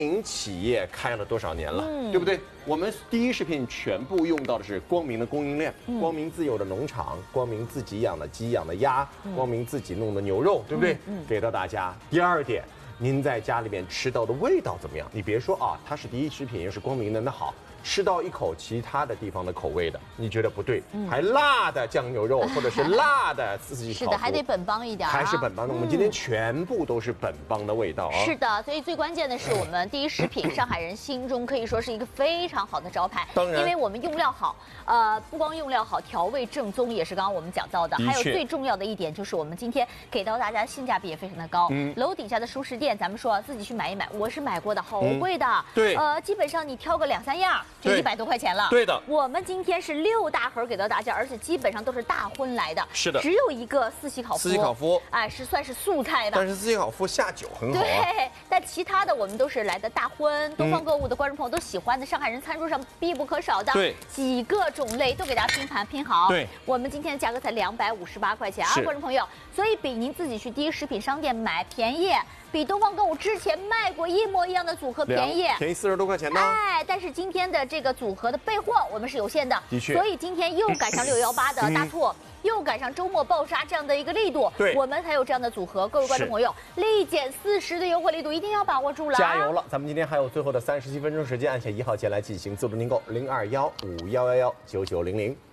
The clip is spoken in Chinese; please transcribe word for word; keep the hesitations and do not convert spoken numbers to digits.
民企业开了多少年了，嗯、对不对？我们第一食品全部用到的是光明的供应链，嗯、光明自有的农场，光明自己养的鸡、养的鸭，嗯、光明自己弄的牛肉，对不对？嗯嗯、给到大家。第二点，您在家里面吃到的味道怎么样？你别说啊，它是第一食品，又是光明的，那好。 吃到一口其他的地方的口味的，你觉得不对？嗯、还辣的酱牛肉，或者是辣的四季烤麸， 是的，还得本帮一点、啊， 还是本帮的。嗯、我们今天全部都是本帮的味道啊！ 是的，所以最关键的是，我们第一食品上海人心中可以说是一个非常好的招牌。 当然， 因为我们用料好，呃，不光用料好，调味正宗，也是刚刚我们讲到的。还有最重要的一点就是，我们今天给到大家性价比也非常的高。嗯，楼底下的熟食店，咱们说自己去买一买，我是买过的，好贵的。嗯、 对， 呃，基本上你挑个两三样就一百多块钱。 对的， 我们今天是六大盒给到大家，而且基本上都是大荤来的。 是的， 只有一个四喜烤麸。 四喜烤麸， 哎，是算是素菜吧。 但是四喜烤麸下酒很好啊。 对，但其他的我们都是来的大荤，东方购物的观众朋友都喜欢的，上海人餐桌上必不可少的。 对， 几个种类都给大家拼盘拼好。 对， 我们今天的价格才两百五十八块钱啊，观众朋友，所以比您自己去第一食品商店买便宜。 比东方购物之前卖过一模一样的组合便宜， 便宜四十多块钱呢。 哎，但是今天的这个组合的备货我们是有限的， 的确， 所以今天又赶上六幺八的大促，嗯、又赶上周末暴杀这样的一个力度， 对， 我们才有这样的组合。各位观众朋友，立减四十的优惠力度一定要把握住了， 加油了！咱们今天还有最后的三十七分钟时间，按下一号键来进行自动订购零二幺五幺幺幺九九零零。